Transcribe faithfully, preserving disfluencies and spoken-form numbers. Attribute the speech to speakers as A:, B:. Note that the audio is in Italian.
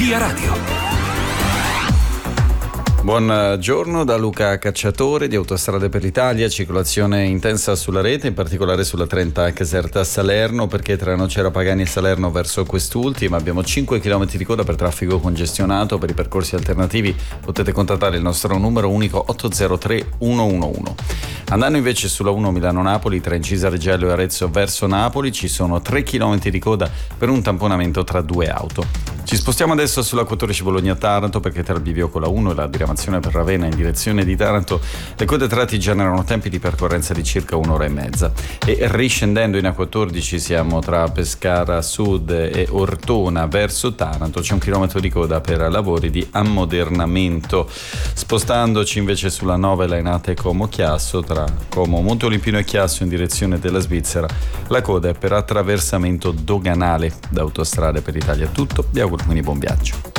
A: Via Radio.
B: Buongiorno da Luca Cacciatore di Autostrade per l'Italia. Circolazione intensa sulla rete, in particolare sulla trenta Caserta-Salerno, perché tra Nocera Pagani e Salerno verso quest'ultima abbiamo cinque chilometri di coda per traffico congestionato. Per i percorsi alternativi potete contattare il nostro numero unico otto zero tre uno uno uno. Andando invece sulla uno Milano-Napoli tra Incisa Reggello e Arezzo verso Napoli ci sono tre chilometri di coda per un tamponamento tra due auto. Ci spostiamo adesso sulla quattordici Bologna-Taranto, perché tra il bivio con la uno e la diramazione per Ravenna in direzione di Taranto le code tratti generano tempi di percorrenza di circa un'ora e mezza. E riscendendo in A quattordici siamo tra Pescara Sud e Ortona verso Taranto, c'è un chilometro di coda per lavori di ammodernamento. Spostandoci invece sulla nove Lainate Como Chiasso, tra Como Monte Olimpino e Chiasso in direzione della Svizzera, la coda è per attraversamento doganale. Da Autostrade per l'Italia è tutto, vi auguro quindi buon viaggio.